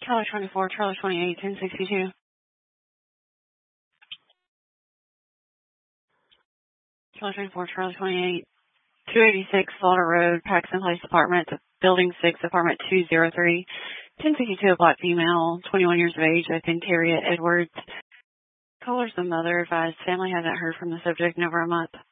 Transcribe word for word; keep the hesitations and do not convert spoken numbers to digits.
Charlie twenty-four, Charlie twenty-eight, ten sixty-two. Charlie twenty-four, Charlie twenty-eight, two eighty-six Slaughter Road, Paxton Place Apartment, Building six, Apartment two oh three, ten sixty-two, a black female, twenty-one years of age, I think Harriet Edwards. Caller's the mother, advised family hasn't heard from the subject in over a month.